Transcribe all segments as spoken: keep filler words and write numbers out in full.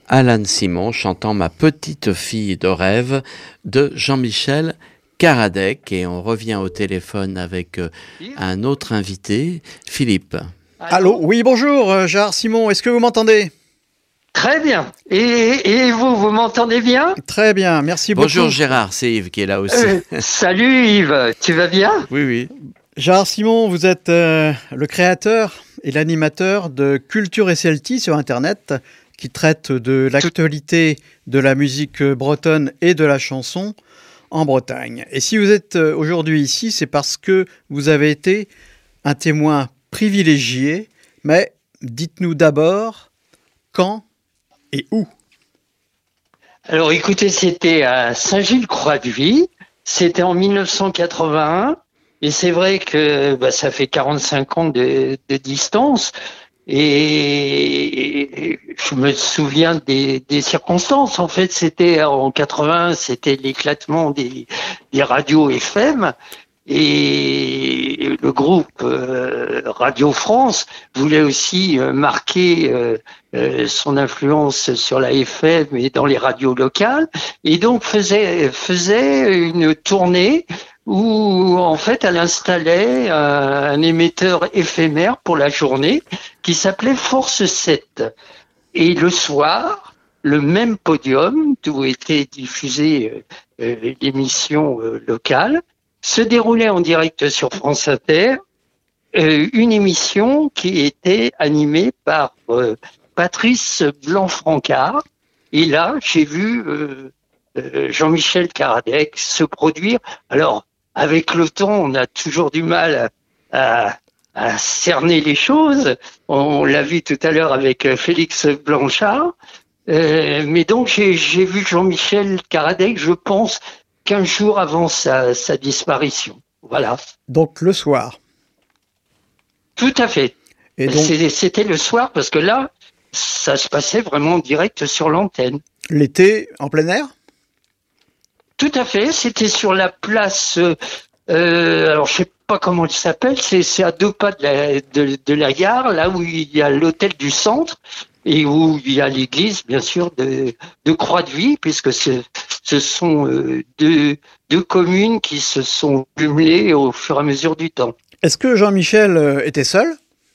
Alan Simon chantant Ma petite fille de rêve de Jean-Michel Karadec. Et on revient au téléphone avec un autre invité, Philippe. Allô, oui, bonjour, euh, Gérard Simon, est-ce que vous m'entendez ? Très bien. Et, et vous, vous m'entendez bien ? Très bien, merci beaucoup. Bonjour Gérard, c'est Yves qui est là aussi. Euh, salut Yves, tu vas bien ? Oui, oui. Gérard Simon, vous êtes euh, le créateur et l'animateur de Culture et Celti sur Internet, qui traite de l'actualité de la musique bretonne et de la chanson en Bretagne. Et si vous êtes aujourd'hui ici, c'est parce que vous avez été un témoin privilégié, mais dites-nous d'abord quand et où. Alors écoutez, c'était à Saint-Gilles-Croix-de-Vie, c'était en dix-neuf cent quatre-vingt-un, et c'est vrai que bah, ça fait quarante-cinq ans de, de distance, et je me souviens des, des circonstances. En fait, c'était en quatre-vingt, c'était l'éclatement des, des radios F M, et le groupe euh, Radio France voulait aussi euh, marquer euh, euh, son influence sur la F M et dans les radios locales, et donc faisait faisait une tournée où en fait elle installait un, un émetteur éphémère pour la journée qui s'appelait Force sept. Et le soir, le même podium d'où était diffusée euh, l'émission euh, locale se déroulait en direct sur France Inter, euh, une émission qui était animée par euh, Patrice Blanc-Francard. Et là, j'ai vu euh, euh, Jean-Michel Karadec se produire. Alors, avec le temps, on a toujours du mal à, à, à cerner les choses. On l'a vu tout à l'heure avec Félix Blanchard. Euh, mais donc, j'ai, j'ai vu Jean-Michel Karadec, je pense, quinze jours avant sa, sa disparition. Voilà. Donc le soir. Tout à fait. Et donc, C'est, c'était le soir parce que là, ça se passait vraiment en direct sur l'antenne. L'été, en plein air ? Tout à fait. C'était sur la place. Euh, alors je sais pas comment elle s'appelle. C'est, c'est à deux pas de la, de, de la gare, là où il y a l'hôtel du centre et où il y a l'église, bien sûr, de, de Croix-de-Vie, puisque c'est, ce sont euh, deux, deux communes qui se sont jumelées au fur et à mesure du temps. Est-ce que Jean-Michel euh, était seul ?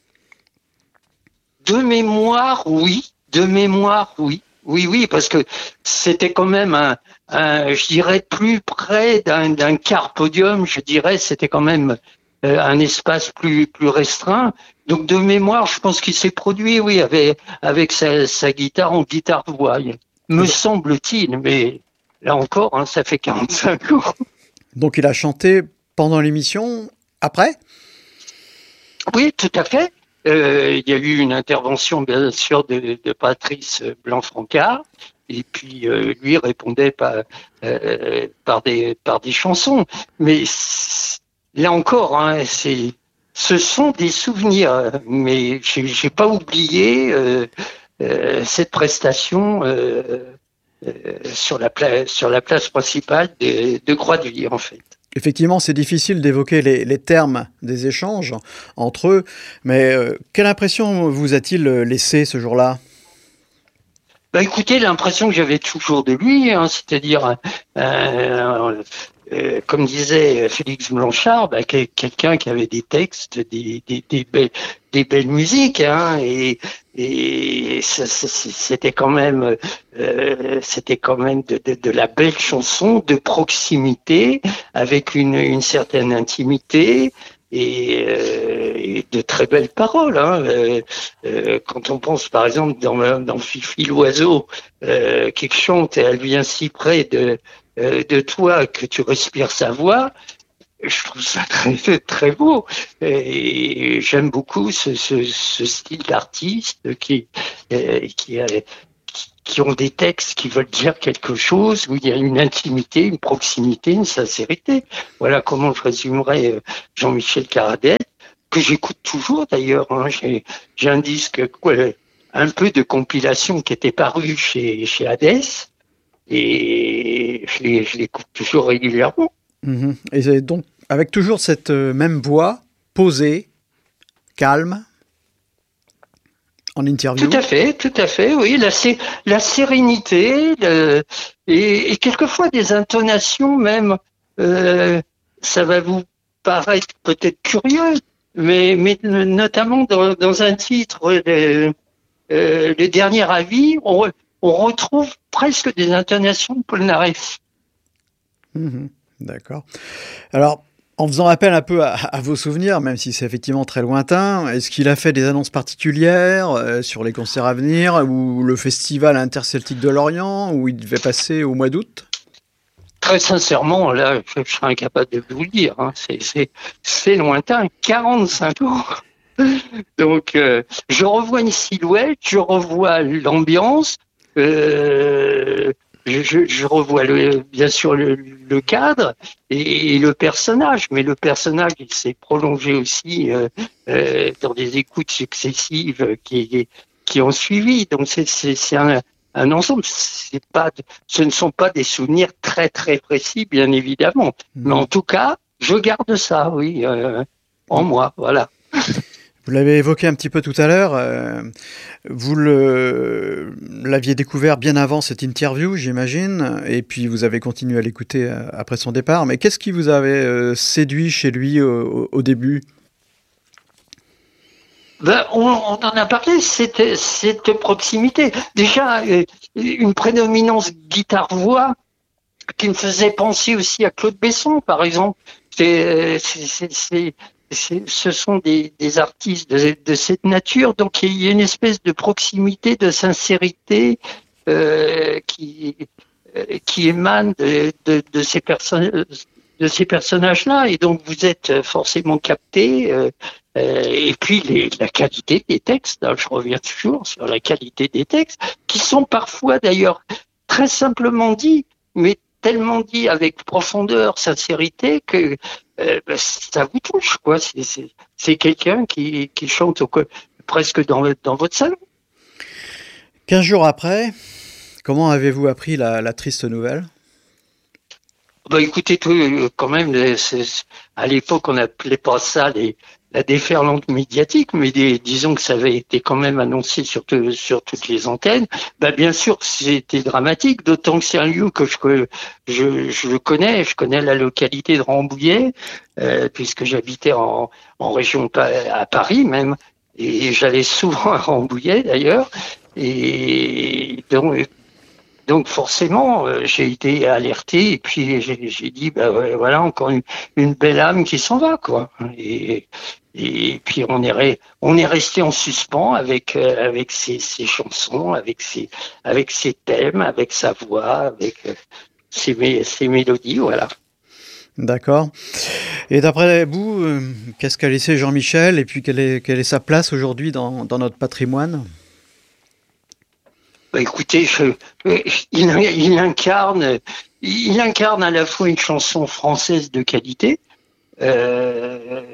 De mémoire, oui. De mémoire, oui. Oui, oui, parce que c'était quand même un, un je dirais, plus près d'un, d'un quart podium, je dirais, c'était quand même euh, un espace plus, plus restreint. Donc, de mémoire, je pense qu'il s'est produit, oui, avec, avec sa, sa guitare en guitare-voix, me semble-t-il, mais là encore, hein, ça fait quarante-cinq ans. Donc, il a chanté pendant l'émission, après ? Oui, tout à fait. Euh, il y a eu une intervention, bien sûr, de, de Patrice Blanc-Francard, et puis euh, lui répondait par, euh, par, des, par des chansons. Mais là encore, hein, c'est, ce sont des souvenirs, mais j'ai, j'ai pas oublié euh, euh, cette prestation euh, euh, sur, la pla- sur la place principale de, de Croix-de-Vie, en fait. Effectivement, c'est difficile d'évoquer les, les termes des échanges entre eux, mais euh, quelle impression vous a-t-il laissé ce jour-là ? Bah écoutez, l'impression que j'avais toujours de lui, hein, c'est-à-dire, euh, euh, comme disait Félix Blanchard, bah, quelqu'un qui avait des textes, des, des, des, belles, des belles musiques, hein, et, et ça, ça, c'était quand même, euh, c'était quand même de, de, de la belle chanson, de proximité, avec une, une certaine intimité. Et, euh, et de très belles paroles. Hein. Euh, euh, quand on pense, par exemple, dans, dans Fifi l'oiseau, euh, qui chante « Elle vient si près de, euh, de toi que tu respires sa voix », je trouve ça très, très beau. Et j'aime beaucoup ce, ce, ce style d'artiste qui, euh, qui a... qui ont des textes qui veulent dire quelque chose, où il y a une intimité, une proximité, une sincérité. Voilà comment je résumerais Jean-Michel Karadec, que j'écoute toujours d'ailleurs. Hein. J'ai, j'ai un disque, quoi, un peu de compilation qui était paru chez, chez Hades, et je, les, je l'écoute toujours régulièrement. Mmh. Et donc, avec toujours cette même voix, posée, calme, en interview. Tout à fait, tout à fait, oui. La, la sérénité le, et, et quelquefois des intonations même, euh, ça va vous paraître peut-être curieux, mais, mais notamment dans, dans un titre, le, euh, le dernier avis, on, on retrouve presque des intonations de Polnareff. Mmh, d'accord. Alors, en faisant appel un peu à, à vos souvenirs, même si c'est effectivement très lointain, est-ce qu'il a fait des annonces particulières euh, sur les concerts à venir ou le festival interceltique de Lorient où il devait passer au mois d'août? Très sincèrement, là, je, je serais incapable de vous le dire. Hein. C'est, c'est, c'est lointain, quarante-cinq ans. Donc, euh, je revois une silhouette, je revois l'ambiance. Euh, Je, je revois le, bien sûr le, le cadre et, et le personnage, mais le personnage il s'est prolongé aussi euh, euh, dans des écoutes successives qui, qui ont suivi. Donc c'est, c'est, c'est un, un ensemble. C'est pas, ce ne sont pas des souvenirs très très précis, bien évidemment, mmh. mais en tout cas, je garde ça, oui, euh, en mmh. moi, voilà. Vous l'avez évoqué un petit peu tout à l'heure, euh, vous le, l'aviez découvert bien avant cette interview, j'imagine, et puis vous avez continué à l'écouter après son départ. Mais qu'est-ce qui vous avait euh, séduit chez lui au, au début ? Ben, on, on en a parlé, cette, cette proximité. Déjà, euh, une prédominance guitare-voix qui me faisait penser aussi à Claude Besson, par exemple. C'est... c'est, c'est, c'est C'est, ce sont des, des artistes de, de cette nature, donc il y a une espèce de proximité, de sincérité euh, qui, euh, qui émane de, de, de, ces perso- de ces personnages-là, et donc vous êtes forcément capté. Euh, euh, et puis les, la qualité des textes, hein, je reviens toujours sur la qualité des textes, qui sont parfois d'ailleurs très simplement dits, mais tellement dit avec profondeur, sincérité, que euh, ben, ça vous touche, quoi. C'est, c'est, c'est quelqu'un qui, qui chante au, presque dans, dans votre salon. Quinze jours après, comment avez-vous appris la, la triste nouvelle ? Bah, écoutez, tout, quand même, c'est, à l'époque, on n'appelait pas ça les, la déferlante médiatique, mais des, disons que ça avait été quand même annoncé sur, tout, sur toutes les antennes. Bah, bien sûr, c'était dramatique, d'autant que c'est un lieu que je, je, je connais, je connais la localité de Rambouillet, euh, puisque j'habitais en, en région à Paris même, et j'allais souvent à Rambouillet d'ailleurs, et donc, Donc forcément, euh, j'ai été alerté et puis j'ai, j'ai dit, bah ouais, voilà encore une, une belle âme qui s'en va, quoi. Et, et puis on est, re, on est resté en suspens avec euh, avec ses, ses chansons, avec ses avec ses thèmes, avec sa voix, avec euh, ses, ses mélodies, voilà. D'accord. Et d'après vous, euh, qu'est-ce qu'a laissé Jean-Michel et puis quelle est quelle est sa place aujourd'hui dans dans notre patrimoine ? Bah, écoutez, je, il, il incarne, il incarne à la fois une chanson française de qualité. Euh,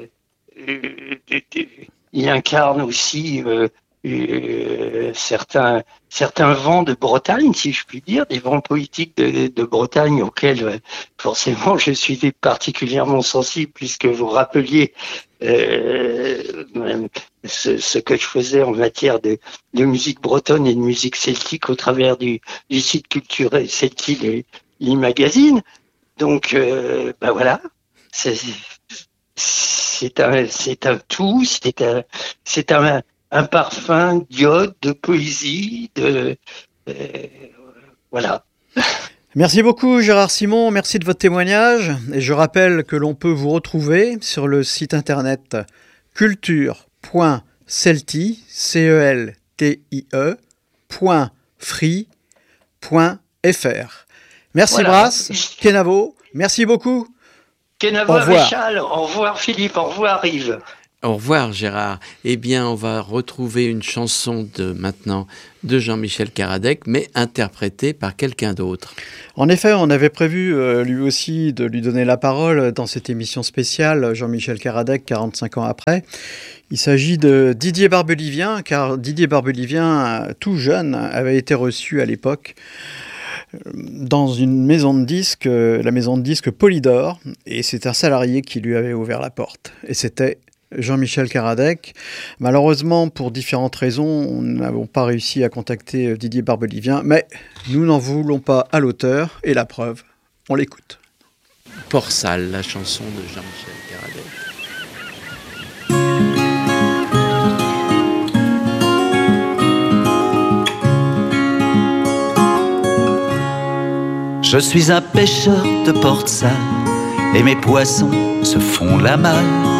il incarne aussi euh, euh, certains certains vents de Bretagne, si je puis dire, des vents politiques de, de Bretagne auxquels euh, forcément je suis particulièrement sensible, puisque vous rappeliez euh, ce, ce que je faisais en matière de, de musique bretonne et de musique celtique au travers du, du site culturel celtique et l'e-magazine. Donc, euh, ben voilà, c'est, c'est un, c'est un tout, c'est un, c'est un, un parfum d'iode, de poésie, de, euh, voilà. Merci beaucoup Gérard Simon, merci de votre témoignage. Et je rappelle que l'on peut vous retrouver sur le site internet culture point celtie, C E L T I E, point free point F R. Merci voilà. Brass, Kenavo, merci beaucoup. Kenavo Richal, au revoir Philippe, au revoir Yves. Au revoir Gérard. Eh bien, on va retrouver une chanson de maintenant de Jean-Michel Karadec, mais interprétée par quelqu'un d'autre. En effet, on avait prévu euh, lui aussi de lui donner la parole dans cette émission spéciale Jean-Michel Karadec, quarante-cinq ans après. Il s'agit de Didier Barbelivien, car Didier Barbelivien, tout jeune, avait été reçu à l'époque dans une maison de disques, la maison de disques Polydor, et c'est un salarié qui lui avait ouvert la porte. Et c'était Jean-Michel Karadec. Malheureusement, pour différentes raisons, nous n'avons pas réussi à contacter Didier Barbelivien, mais nous n'en voulons pas à l'auteur, et la preuve, on l'écoute. Port Salle, la chanson de Jean-Michel Karadec. Je suis un pêcheur de Port Salle et mes poissons se font la malle.